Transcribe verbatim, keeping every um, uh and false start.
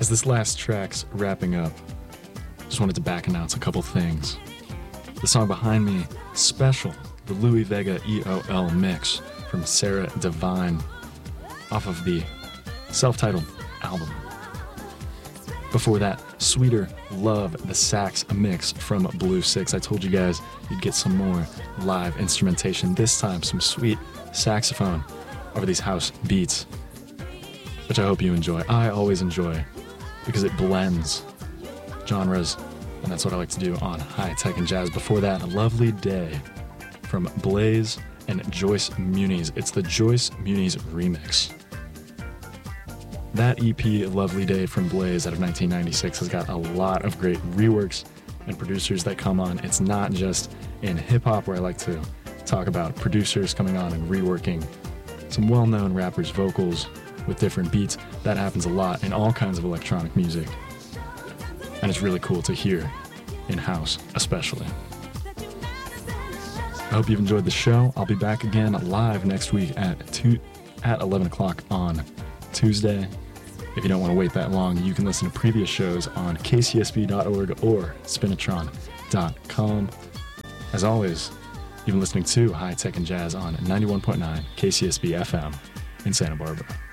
As this last track's wrapping up, just wanted to back announce a couple things. The song behind me, Special, the Louis Vega E O L mix from Sarah Divine off of the self-titled album. Before that, Sweeter Love, the sax mix from Blue Six. I told you guys you'd get some more live instrumentation, this time some sweet saxophone over these house beats, which I hope you enjoy. I always enjoy because it blends genres, and that's what I like to do on High Tech and Jazz. Before that, A Lovely Day from Blaze and Joyce Muniz. It's the Joyce Muniz remix. That E P, Lovely Day from Blaze out of nineteen ninety-six, has got a lot of great reworks and producers that come on. It's not just in hip-hop where I like to talk about producers coming on and reworking some well-known rappers' vocals with different beats. That happens a lot in all kinds of electronic music. And it's really cool to hear in-house, especially. I hope you've enjoyed the show. I'll be back again live next week at two at eleven o'clock on Tuesday. If you don't want to wait that long, you can listen to previous shows on k c s b dot org or spinatron dot com. As always, you've been listening to High Tech and Jazz on ninety-one point nine K C S B F M in Santa Barbara.